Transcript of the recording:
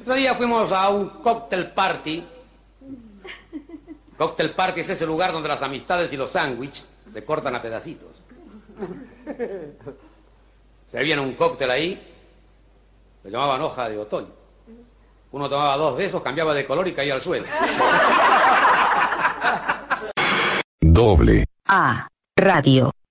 Otro día fuimos a un cóctel party. Cóctel party es ese lugar donde las amistades y los sándwiches se cortan a pedacitos. Servían un cóctel ahí, lo llamaban hoja de otoño. Uno tomaba 2 de esos, cambiaba de color y caía al suelo. A Radio.